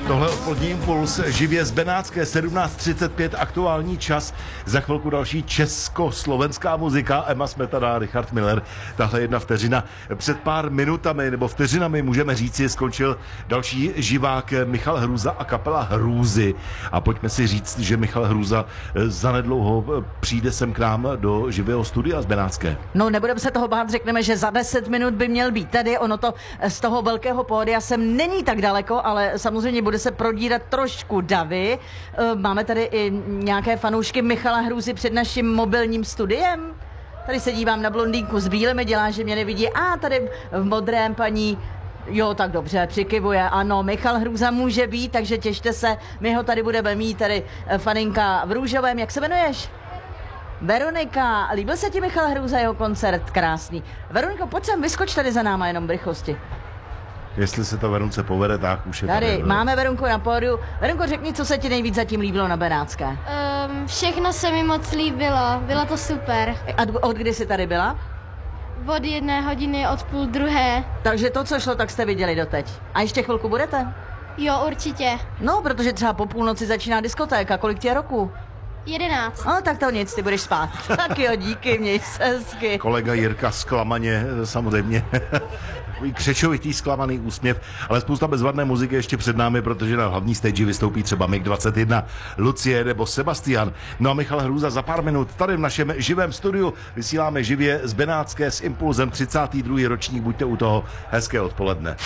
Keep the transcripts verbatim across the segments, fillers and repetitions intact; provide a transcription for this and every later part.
Tohle odpolední impuls živě z Benátské, sedmnáct třicet pět aktuální čas. Za chvilku další československá muzika, Emma Smetana, Richard Miller. Tahle jedna vteřina. Před pár minutami nebo vteřinami můžeme říci, skončil další živák Michal Hrůza a kapela Hrůzy. A pojďme si říct, že Michal Hrůza zanedlouho přijde sem k nám do živého studia z Benátské. No, nebudeme se toho bát, řekneme, že za deset minut by měl být tady. Ono to z toho velkého pódia sem není tak daleko, ale samozřejmě bude se prodírat trošku davy. Máme tady i nějaké fanoušky Michala Hrůzy před naším mobilním studiem. Tady se dívám na blondýnku s bílými, dělá, že mě nevidí. A tady v modrém paní, jo, tak dobře, přikivuje. Ano, Michal Hrůza může být, takže těšte se. My ho tady budeme mít, tady faninka v růžovém. Jak se jmenuješ? Veronika, líbil se ti Michal Hrůza, jeho koncert? Krásný. Veroniko, pojď sem, vyskoč tady za náma jenom v rychlosti. Jestli se to Verunce povede, tak už je tady. Tady máme Verunku na pódiu. Verunko, řekni, co se ti nejvíc zatím líbilo na Benátské? Um, všechno se mi moc líbilo, bylo to super. A od kdy jsi tady byla? Od jedné hodiny, od půl druhé. Takže to, co šlo, tak jste viděli doteď. A ještě chvilku budete? Jo, určitě. No, protože třeba po půlnoci začíná diskotéka. Kolik ti je roku? Jedenáct. No, tak to nic, ty budeš spát. Tak jo, díky, měj se hezky. Kolega Jirka zklamaně, samozřejmě. Takový křečovitý zklamaný úsměv, ale spousta bezvadné muziky ještě před námi, protože na hlavní stage vystoupí třeba mig dvacet jedna, Lucie nebo Sebastian. No a Michal Hrůza za pár minut tady v našem živém studiu vysíláme živě z Benátské s impulzem třicátý druhý ročník. Buďte u toho, hezké odpoledne.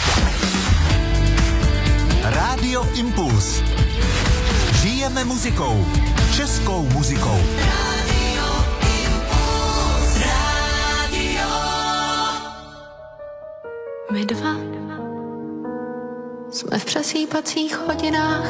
Rádio Impuls. Žijeme muzikou. Českou muzikou. Radio Impuls. Radio. My dva jsme v přesýpacích hodinách.